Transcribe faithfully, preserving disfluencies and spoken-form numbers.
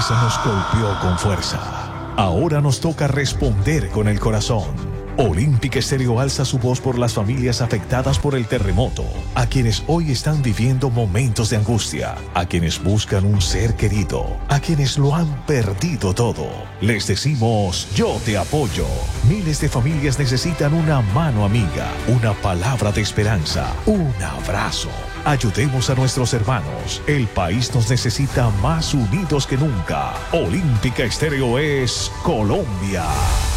cabeza nos golpeó con fuerza. Ahora nos toca responder con el corazón. Olímpica Estéreo alza su voz por las familias afectadas por el terremoto, a quienes hoy están viviendo momentos de angustia, a quienes buscan un ser querido, a quienes lo han perdido todo. Les decimos, yo te apoyo. Miles de familias necesitan una mano amiga, una palabra de esperanza, un abrazo. Ayudemos a nuestros hermanos. El país nos necesita más unidos que nunca. Olímpica Estéreo es Colombia.